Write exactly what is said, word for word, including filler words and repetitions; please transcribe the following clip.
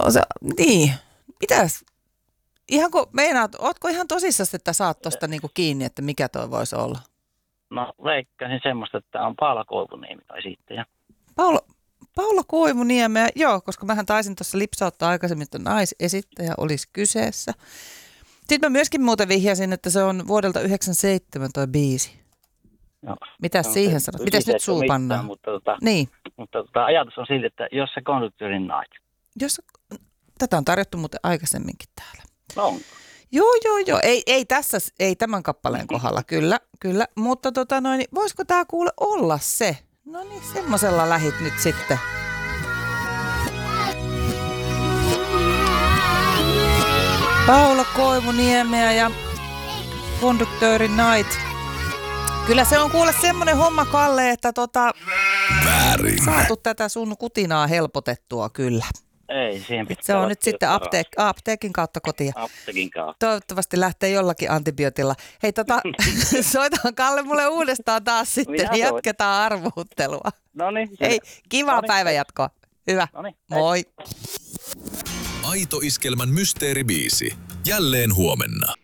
on se, niin, mitäs? Ihan kun meinaat, ootko ihan tosissaan, että saat tuosta niinku kiinni, että mikä toi voisi olla? No veikkasin semmoista, että on Paula Koivuniemi tai esittäjä. Paula, Paula Koivuniemeä, joo, koska mähän taisin tuossa lipsauttaa aikaisemmin, että naisesittäjä olisi kyseessä. Sitten mä myöskin muuten vihjasin, että se on vuodelta yhdeksänkymmentäseitsemän toi biisi. No, Mitäs no, siihen sanot? Mitäs nyt suu pannaan? Mutta, tota, niin. mutta tota, ajatus on silti, että jos se konduktöörin nait. Jos, tätä on tarjottu muuten aikaisemminkin täällä. No onko? Joo, joo, joo. Ei, ei tässä, ei tämän kappaleen kohdalla, kyllä, kyllä. Mutta tota noin, voisiko tää kuule olla se? No niin, semmosella lähit nyt sitten. Paula Koivuniemeä ja konduktööri Night. Kyllä se on kuule semmonen homma, Kalle, että tota, väärin. Saatu tätä sun kutinaa helpotettua kyllä. Ei, siihen pitää. Se on nyt sitten apteek, apteekin kautta kotia. Apteekin kautta. Toivottavasti lähtee jollakin antibiootilla. Hei tota, soitahan Kalle mulle uudestaan taas sitten, niin jatketaan arvuuttelua. Noniin. Hei, kivaa päivänjatkoa. Hyvä. Noniin. Moi. Aito Iskelmän mysteeribiisi. Jälleen huomenna.